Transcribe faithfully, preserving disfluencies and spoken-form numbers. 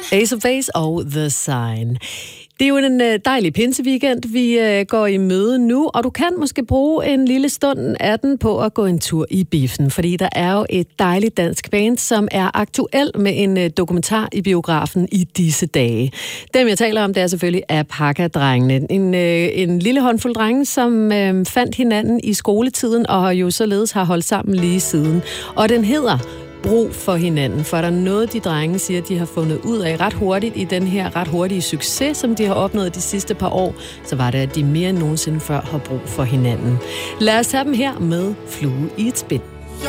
Ace of Base og The Sign. Det er jo en dejlig pinseweekend, vi går i møde nu, og du kan måske bruge en lille stund af den på at gå en tur i biffen, fordi der er jo et dejligt dansk band, som er aktuel med en dokumentar i biografen i disse dage. Dem, jeg taler om, det er selvfølgelig Alpaca-drengene. En, en lille håndfuld drenge, som øh, fandt hinanden i skoletiden, og jo således har holdt sammen lige siden. Og den hedder Brug for hinanden, for der er noget, de drenge siger, de har fundet ud af ret hurtigt i den her ret hurtige succes, som de har opnået de sidste par år, så var det, at de mere end nogensinde før har brug for hinanden. Lad os have dem her med Flue i et spind.